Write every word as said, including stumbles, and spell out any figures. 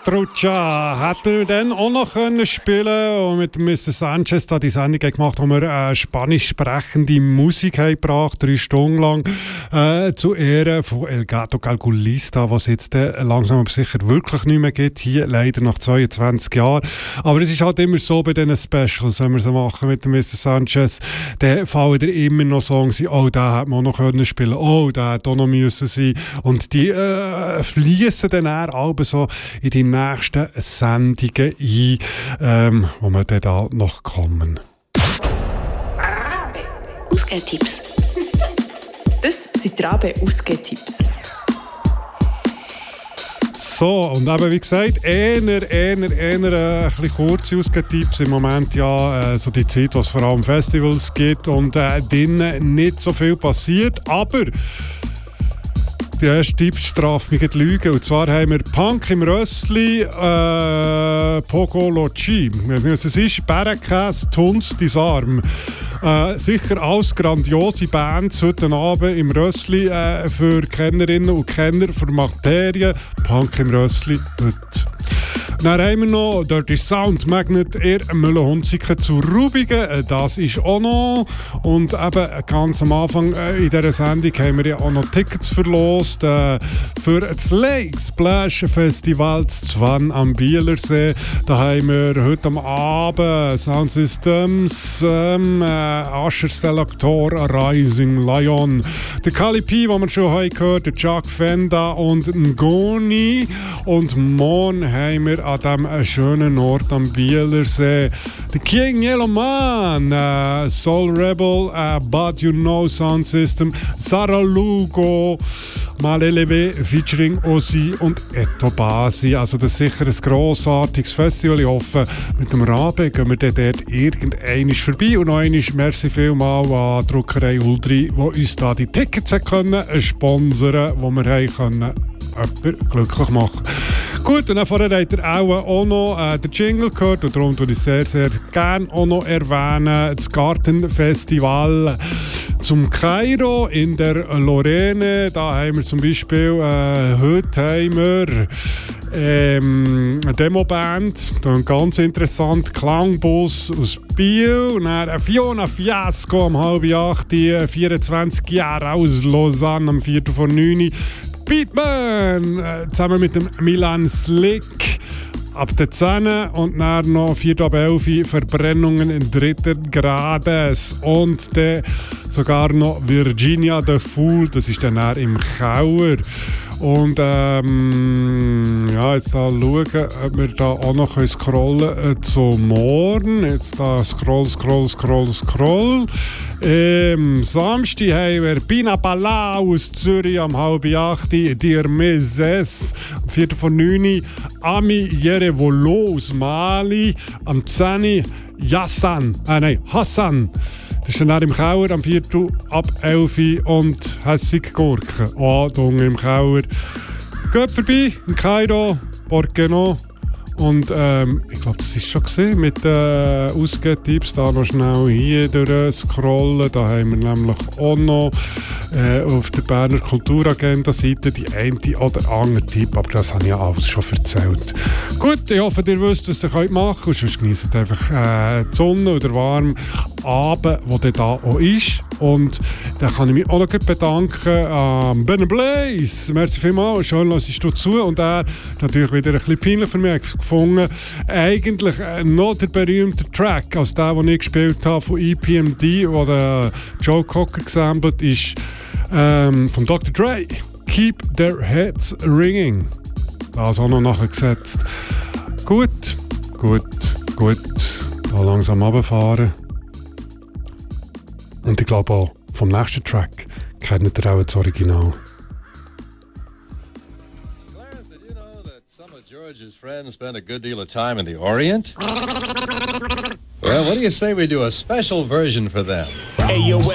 Trucha hätten wir dann auch noch können spielen und mit Mister Sanchez da die Sendung gemacht, wo wir äh, spanisch sprechende Musik haben gebracht, drei Stunden lang, äh, zu Ehren von El Gato Calculista, was jetzt äh, langsam aber sicher wirklich nicht mehr gibt, hier leider nach zweiundzwanzig Jahren. Aber es ist halt immer so bei diesen Specials, wenn wir so machen mit Mister Sanchez, dann fallen dir immer noch Songs ein, oh, da hätte man auch noch können spielen, oh, da hätte auch noch müssen sein. Und die äh, fließen dann auch so in die nächsten Sendungen ein, ähm, wo wir dann da noch kommen. Ausgehtipps. Das sind die Rabe-Ausgehtipps. So, und eben wie gesagt, eher, eher, eher äh, ein bisschen kurze Ausgehtipps. Im Moment ja äh, so die Zeit, wo es vor allem Festivals gibt und äh, drinnen nicht so viel passiert, aber der erste Tipp straft mich die Lüge. Und zwar haben wir Punk im Rössli, äh, Pogo Loci. Was es ist, Bärenkäse, Tunz, Disarm. Äh, sicher alles grandiose Bands heute Abend im Rössli äh, für Kennerinnen und Kenner für Materie. Punk im Rössli heute. Dann haben wir noch Dirty Sound Magnet, eher Müller-Hunziken zu Rubigen. Das ist auch noch. Und eben ganz am Anfang äh, in dieser Sendung haben wir ja auch noch Tickets verlost äh, für das Lake Splash Festival Zwan am Bielersee. Da haben wir heute am Abend Sound Systems, ähm, äh, Asher Selektor, Rising Lion, der Kali P, den wir schon heute gehört, der Chuck Fenda und Ngoni. Und morgen haben wir an diesem schönen Ort am Bielersee The King Yellow Man, uh, Soul Rebel, uh, But You Know Sound System, Sarah Lugo, Malelewe featuring Ozzy und Eto Basi. Also das ist sicher ein grossartiges Festival. Ich hoffe, mit dem Rabe gehen wir dann dort irgendeinmal vorbei. Und noch einmal merci vielmals an die Druckerei Uldri, die uns da die Tickets können sponsern, die wir haben können jemanden glücklich machen. Gut, und dann vorher habt ihr auch, auch noch äh, den Jingle gehört und darum würde ich sehr, sehr gerne auch noch erwähnen, das Gartenfestival zum Kairo in der Lorraine. Da haben wir zum Beispiel, äh, heute haben wir ähm, eine Demoband, dann ganz interessant, Klangbus aus Biel, und dann Fiona Fiasco um halb acht, die vierundzwanzig Jahre aus Lausanne am vierten vor neun. Beatman äh, zusammen mit dem Milan Slick ab der zehn und dann noch vier ab elf Verbrennungen in dritten Grades und dann sogar noch Virginia the Fool, das ist dann im Kauer. Und ähm, ja, jetzt da schauen, ob wir da auch noch scrollen können zum Morgen. Jetzt da scroll, scroll, scroll, scroll. Ähm, Samstag haben wir Pina Pala aus Zürich am halb acht, Dir Meses am vierten vor neun, Ami Yerevolo aus Mali am zehn, Yassan, äh nein, Hassan. Das ist dann auch im Kauer am vierten ab elf und Hässig Gurken. Oh, da unten im Kauer. Geht vorbei, in Kairo, Borgeno. Und ähm, ich glaube, das ist schon gesehen mit den äh, Ausgehtipps. Da noch schnell hier durchscrollen. Da haben wir nämlich auch noch äh, auf der Berner Kulturagenda-Seite die eine oder andere Tipp. Aber das habe ich ja alles schon erzählt. Gut, ich hoffe, ihr wisst, was ihr könnt machen könnt. Sonst genießt einfach äh, die Sonne oder warm Abend, der dann da auch ist. Und dann kann ich mich auch noch bedanken an ähm, Ben Blaze. Merci vielmals, schön, dass du zu. Und er natürlich wieder ein bisschen peinlich für mich gefunden. Eigentlich äh, noch der berühmte Track als der, den ich gespielt habe von E P M D, wo der Joe Cocker gesampelt ist, ähm, von Doktor Dre. Keep Their Heads Ringing. Das auch noch nachgesetzt. Gut, gut, gut. Da langsam runterfahren. Und ich glaube auch, vom nächsten Track kennt ihr auch das Original. Clarence, did you know that some of George's friends spend a good deal of time in the Orient? Well, what do you say we do a special version for them? Hey, yo,